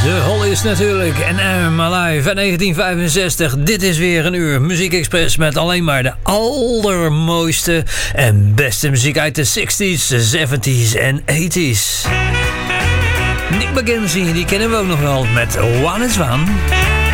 De Hollies natuurlijk en I'm Alive uit 1965. Dit is weer een uur Muziek Express met alleen maar de allermooiste en beste muziek uit de 60s, 70s en 80s. Nick McKenzie, die kennen we ook nog wel met One is One.